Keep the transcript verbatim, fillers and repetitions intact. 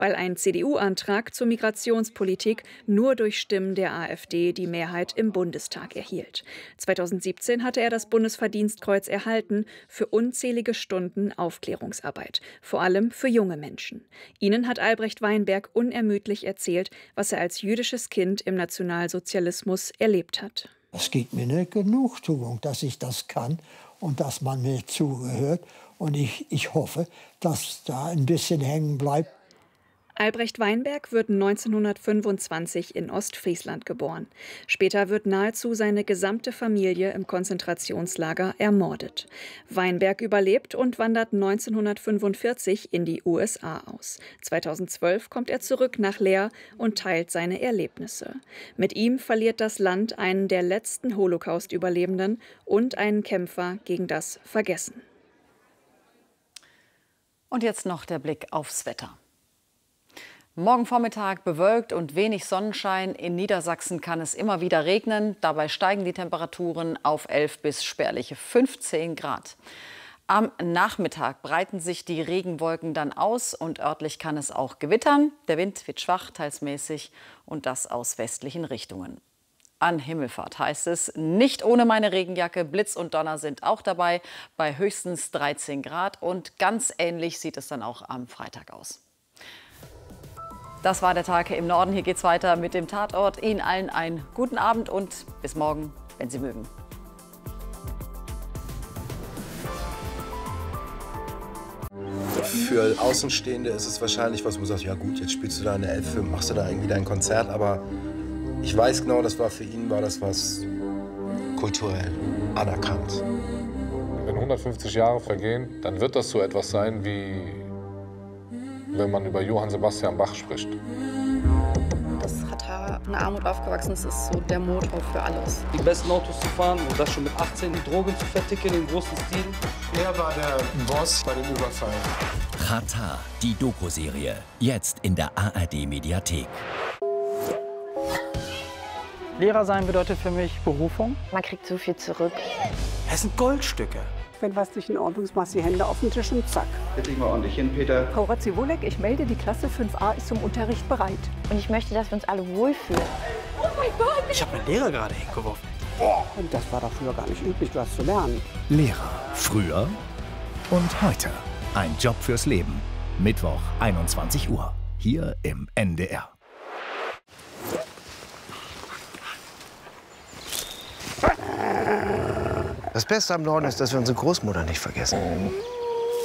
weil ein C D U-Antrag zur Migrationspolitik nur durch Stimmen der AfD die Mehrheit im Bundestag erhielt. zweitausendsiebzehn hatte er das Bundesverdienstkreuz erhalten für unzählige Stunden Aufklärungsarbeit, vor allem für junge Menschen. Ihnen hat Albrecht Weinberg unermüdlich erzählt, was er als jüdisches Kind im Nationalsozialismus erlebt hat. Es gibt mir eine Genugtuung, dass ich das kann und dass man mir zugehört. Und ich, ich hoffe, dass da ein bisschen hängen bleibt. Albrecht Weinberg wird neunzehnhundertfünfundzwanzig in Ostfriesland geboren. Später wird nahezu seine gesamte Familie im Konzentrationslager ermordet. Weinberg überlebt und wandert neunzehnhundertfünfundvierzig in die U S A aus. zweitausendzwölf kommt er zurück nach Leer und teilt seine Erlebnisse. Mit ihm verliert das Land einen der letzten Holocaust-Überlebenden und einen Kämpfer gegen das Vergessen. Und jetzt noch der Blick aufs Wetter. Morgen Vormittag bewölkt und wenig Sonnenschein. In Niedersachsen kann es immer wieder regnen. Dabei steigen die Temperaturen auf elf bis spärliche fünfzehn Grad. Am Nachmittag breiten sich die Regenwolken dann aus und örtlich kann es auch gewittern. Der Wind wird schwach, teils mäßig und das aus westlichen Richtungen. An Himmelfahrt heißt es, nicht ohne meine Regenjacke. Blitz und Donner sind auch dabei, bei höchstens dreizehn Grad. Und ganz ähnlich sieht es dann auch am Freitag aus. Das war der Tag im Norden. Hier geht's weiter mit dem Tatort. Ihnen allen einen guten Abend und bis morgen, wenn Sie mögen. Für Außenstehende ist es wahrscheinlich was, wo du sagst, ja gut, jetzt spielst du da eine Elfe, machst du da irgendwie dein Konzert, aber ich weiß genau, das war für ihn, war das was kulturell anerkannt. Wenn hundertfünfzig Jahre vergehen, dann wird das so etwas sein wie wenn man über Johann Sebastian Bach spricht. Das Ratar in Armut aufgewachsen ist, ist so der Motor für alles. Die besten Autos zu fahren und das schon mit achtzehn, die Drogen zu verticken im großen Stil. Er war der Boss bei dem Überfall. Ratar, die Doku-Serie, jetzt in der A R D-Mediathek. Lehrer sein bedeutet für mich Berufung. Man kriegt so viel zurück. Es sind Goldstücke. Wenn was nicht in Ordnung ist, machst du die Hände auf den Tisch und zack. Setz dich mal ordentlich hin, Peter. Frau Ratziwolek, ich melde, die Klasse fünf a ist zum Unterricht bereit. Und ich möchte, dass wir uns alle wohlfühlen. Oh mein Gott! Ich habe meinen Lehrer gerade hingeworfen. Boah. Und das war doch früher gar nicht üblich, was zu lernen. Lehrer. Früher und heute. Ein Job fürs Leben. Mittwoch, einundzwanzig Uhr. Hier im N D R. Das Beste am Norden ist, dass wir unsere Großmutter nicht vergessen.